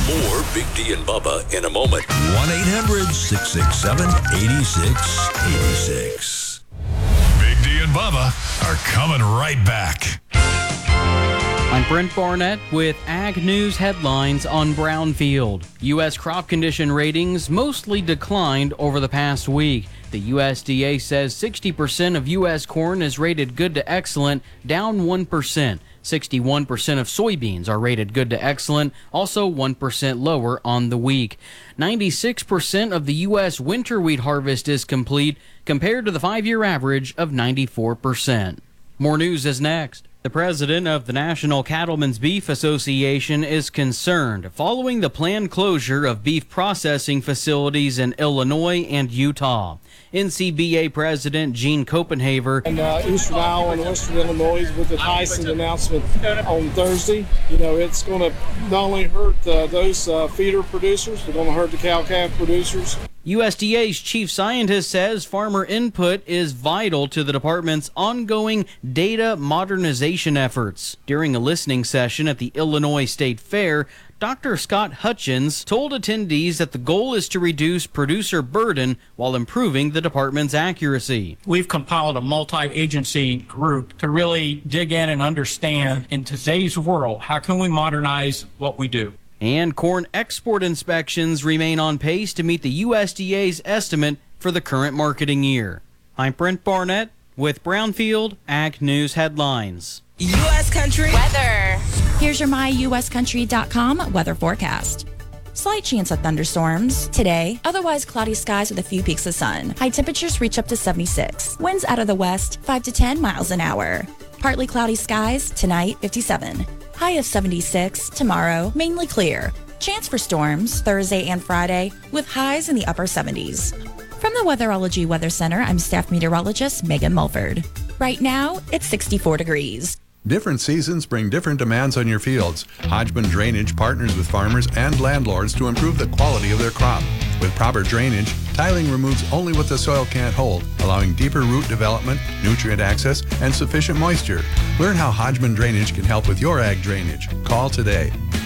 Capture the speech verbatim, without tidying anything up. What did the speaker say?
More Big D and Bubba in a moment. one eight hundred six six seven eight six eight six. Big D and Bubba are coming right back. I'm Brent Barnett with Ag News headlines on Brownfield. U S crop condition ratings mostly declined over the past week. The U S D A says sixty percent of U S corn is rated good to excellent, down one percent. sixty-one percent of soybeans are rated good to excellent, also one percent lower on the week. ninety-six percent of the U S winter wheat harvest is complete, compared to the five-year average of ninety-four percent. More news is next. The president of the National Cattlemen's Beef Association is concerned following the planned closure of beef processing facilities in Illinois and Utah. N C B A President Gene Copenhaver. And uh, Eastern Iowa and Western Illinois with the Tyson announcement on Thursday, you know, it's going to not only hurt uh, those uh, feeder producers, but going to hurt the cow-calf producers. U S D A's chief scientist says farmer input is vital to the department's ongoing data modernization efforts. During a listening session at the Illinois State Fair, Doctor Scott Hutchins told attendees that the goal is to reduce producer burden while improving the department's accuracy. We've compiled a multi-agency group to really dig in and understand, in today's world, how can we modernize what we do? And corn export inspections remain on pace to meet the U S D A's estimate for the current marketing year. I'm Brent Barnett with Brownfield Ag News Headlines. U S Country weather. Here's your my U S country dot com weather forecast. Slight chance of thunderstorms today, otherwise cloudy skies with a few peaks of sun. High temperatures reach up to seventy-six. Winds out of the west, five to ten miles an hour. Partly cloudy skies tonight, fifty-seven. High of seventy-six. Tomorrow, mainly clear. Chance for storms Thursday and Friday with highs in the upper seventies. From the Weatherology Weather Center, I'm staff meteorologist Megan Mulford. Right now, it's sixty-four degrees. Different seasons bring different demands on your fields. Hodgman Drainage partners with farmers and landlords to improve the quality of their crop. With proper drainage, tiling removes only what the soil can't hold, allowing deeper root development, nutrient access, and sufficient moisture. Learn how Hodgman Drainage can help with your ag drainage. Call today.